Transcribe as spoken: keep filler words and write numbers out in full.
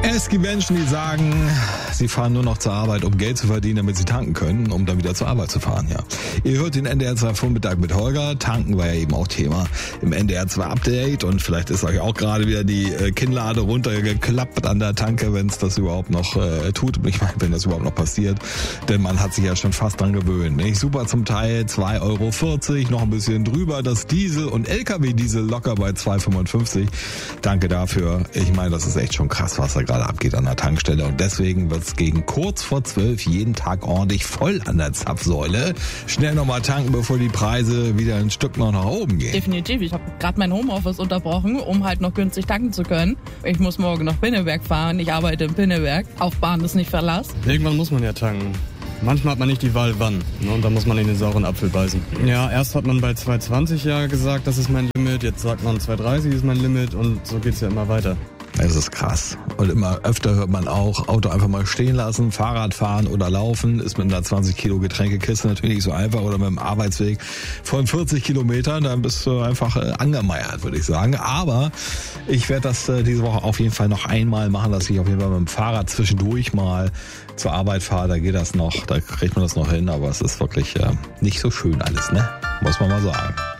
Es gibt Menschen, die sagen, sie fahren nur noch zur Arbeit, um Geld zu verdienen, damit sie tanken können, um dann wieder zur Arbeit zu fahren, ja. Ihr hört den N D R zwei Vormittag mit Holger. Tanken war ja eben auch Thema im N D R zwei Update und vielleicht ist euch auch gerade wieder die Kinnlade runtergeklappt an der Tanke, wenn es das überhaupt noch äh, tut. Ich meine, wenn das überhaupt noch passiert, denn man hat sich ja schon fast dran gewöhnt. Nicht? Super zum Teil, zwei Euro vierzig, noch ein bisschen drüber, das Diesel und L K W-Diesel locker bei zwei Euro fünfundfünfzig. Danke dafür. Ich meine, das ist echt schon krass, was da gerade abgeht an der Tankstelle und deswegen wird es gegen kurz vor zwölf jeden Tag ordentlich voll an der Zapfsäule. Schnell nochmal tanken, bevor die Preise wieder ein Stück noch nach oben gehen. Definitiv. Ich habe gerade mein Homeoffice unterbrochen, um halt noch günstig tanken zu können. Ich muss morgen nach Pinneberg fahren. Ich arbeite in Pinneberg. Auf Bahn ist nicht Verlass. Irgendwann muss man ja tanken. Manchmal hat man nicht die Wahl, wann. Ne? Und dann muss man in den sauren Apfel beißen. Ja, erst hat man bei zwei zwanzig ja gesagt, das ist mein Limit. Jetzt sagt man zwei dreißig ist mein Limit. Und so geht's ja immer weiter. Es ist krass. Und immer öfter hört man auch, Auto einfach mal stehen lassen, Fahrrad fahren oder laufen. Ist mit einer zwanzig Kilo Getränkekiste natürlich nicht so einfach. Oder mit einem Arbeitsweg von vierzig Kilometern, dann bist du einfach äh, angemeiert, würde ich sagen. Aber ich werde das äh, diese Woche auf jeden Fall noch einmal machen, dass ich auf jeden Fall mit dem Fahrrad zwischendurch mal zur Arbeit fahre. Da geht das noch, da kriegt man das noch hin. Aber es ist wirklich äh, nicht so schön alles, ne? Muss man mal sagen.